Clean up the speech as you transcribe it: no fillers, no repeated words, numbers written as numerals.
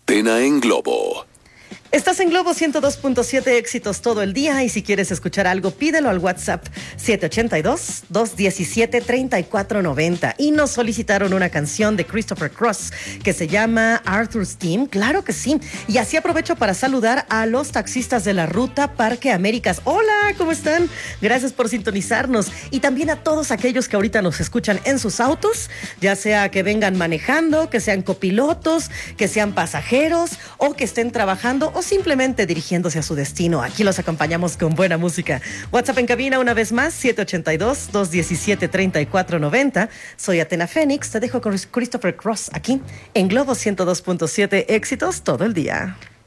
Atena en Globo. Estás en Globo 102.7, éxitos todo el día, y si quieres escuchar algo, pídelo al WhatsApp 782-217-3490. Y nos solicitaron una canción de Christopher Cross que se llama Arthur's Theme. Claro que sí. Y así aprovecho para saludar a los taxistas de la ruta Parque Américas. Hola, ¿cómo están? Gracias por sintonizarnos. Y también a todos aquellos que ahorita nos escuchan en sus autos, ya sea que vengan manejando, que sean copilotos, que sean pasajeros o que estén trabajando o simplemente dirigiéndose a su destino. Aquí los acompañamos con buena música. WhatsApp en cabina una vez más, 782-217-3490. Soy Atena Fénix, te dejo con Christopher Cross aquí en Globo 102.7, éxitos todo el día.